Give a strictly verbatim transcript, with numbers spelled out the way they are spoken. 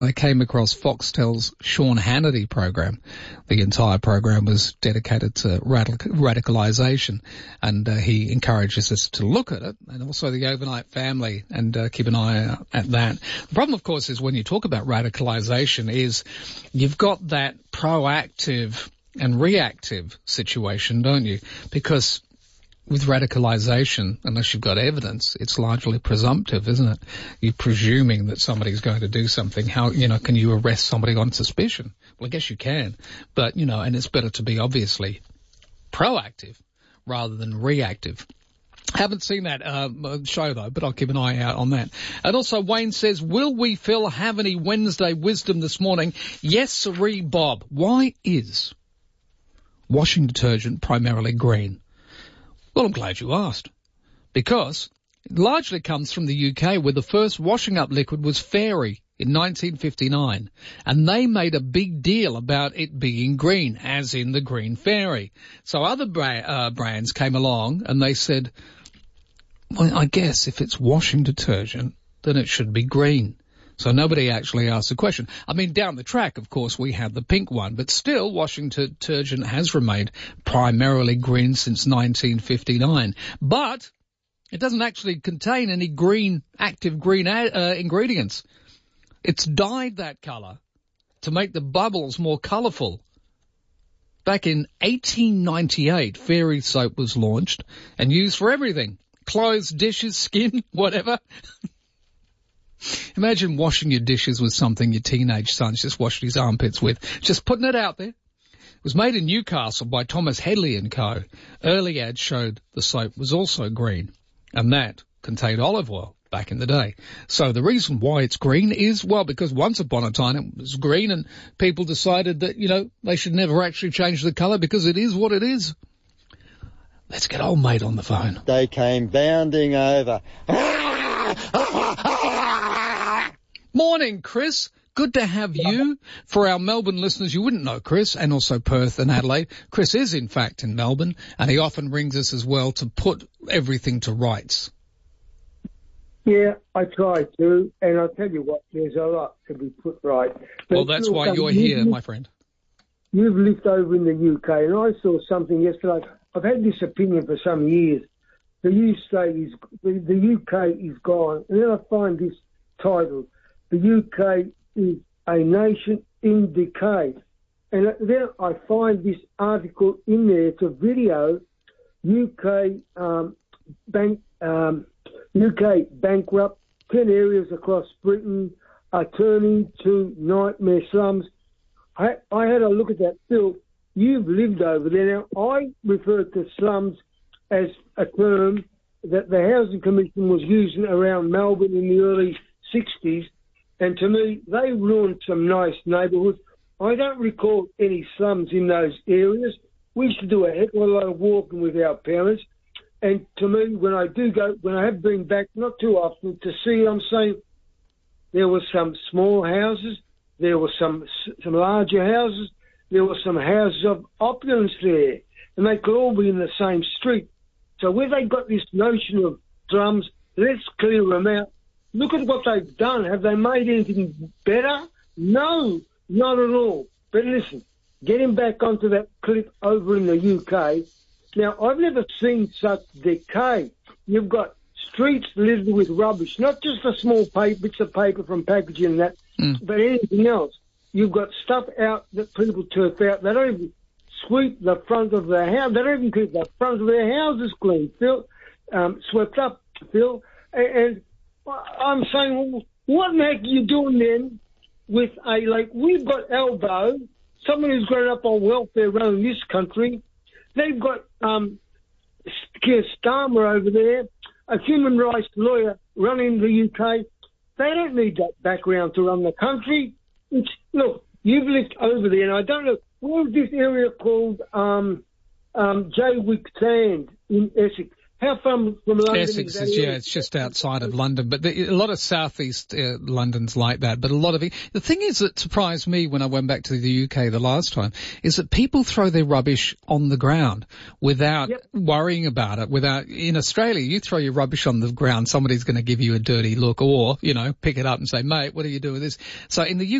I came across Foxtel's Sean Hannity program. The entire program was dedicated to radical, radicalisation, and uh, he encourages us to look at it, and also the Overnight Family, and uh, keep an eye out at that. The problem, of course, is when you talk about radicalisation is you've got that proactive and reactive situation, don't you? Because with radicalisation, unless you've got evidence, it's largely presumptive, isn't it? You're presuming that somebody's going to do something. How, you know, can you arrest somebody on suspicion? Well, I guess you can. But, you know, and it's better to be obviously proactive rather than reactive. Haven't seen that uh, show, though, but I'll keep an eye out on that. And also, Wayne says, will we, Phil, have any Wednesday wisdom this morning? Yes, sirree, Bob. Why is washing detergent primarily green? Well, I'm glad you asked, because it largely comes from the U K, where the first washing up liquid was Fairy in nineteen fifty-nine, and they made a big deal about it being green, as in the Green Fairy. So other bra- uh, brands came along and they said, well, I guess if it's washing detergent, then it should be green. So nobody actually asked the question. I mean, down the track, of course, we had the pink one, but still washing detergent has remained primarily green since nineteen fifty-nine. But it doesn't actually contain any green, active green uh, ingredients. It's dyed that colour to make the bubbles more colourful. Back in eighteen ninety-eight, Fairy soap was launched and used for everything. Clothes, dishes, skin, whatever. Imagine washing your dishes with something your teenage son's just washed his armpits with. Just putting it out there. It was made in Newcastle by Thomas Headley and Co. Early ads showed the soap was also green, and that contained olive oil back in the day. So the reason why it's green is, well, because once upon a time it was green and people decided that, you know, they should never actually change the colour because it is what it is. Let's get old mate on the phone. They came bounding over. Morning, Chris. Good to have you. For our Melbourne listeners, you wouldn't know Chris, and also Perth and Adelaide. Chris is, in fact, in Melbourne, and he often rings us as well to put everything to rights. Yeah, I try to, and I'll tell you what, there's a lot to be put right. But well, that's why you're here, my friend. You've lived over in the U K, and I saw something yesterday. I've had this opinion for some years. The U K is, the, the U K is gone, and then I find this title, The U K is a nation in decay. And then I find this article in there. It's a video, U K um, bank, um, U K bankrupt, ten areas across Britain are turning to nightmare slums. I, I had a look at that, Phil. You've lived over there. Now, I refer to slums as a term that the Housing Commission was using around Melbourne in the early sixties. And to me, they ruined some nice neighbourhoods. I don't recall any slums in those areas. We used to do a heck of a lot of walking with our parents. And to me, when I do go, when I have been back, not too often, to see, I'm saying there were some small houses, there were some some larger houses, there were some houses of opulence there, and they could all be in the same street. So where they got this notion of slums, let's clear them out. Look at what they've done. Have they made anything better? No, not at all. But listen, getting back onto that clip over in the U K, now I've never seen such decay. You've got streets littered with rubbish, not just the small paper, bits of paper from packaging and that, mm. but anything else. You've got stuff out that people turf out. They don't even sweep the front of their house. They don't even keep the front of their houses clean, Phil, um, swept up, Phil. And, and I'm saying, well, what the heck are you doing then with a, like, we've got Albo, someone who's grown up on welfare running this country. They've got um, Keir Starmer over there, a human rights lawyer running the U K. They don't need that background to run the country. It's, look, you've lived over there, and I don't know, where's this area called um, um, Jaywick Sand in Essex? How far from London Essex is that? is, yeah, it's just outside of London, but the, a lot of southeast uh, London's like that. But a lot of it, the thing is that surprised me when I went back to the U K the last time is that people throw their rubbish on the ground without Yep. worrying about it. Without, in Australia, you throw your rubbish on the ground, somebody's going to give you a dirty look or, you know, pick it up and say, mate, what are you doing with this? So in the U K,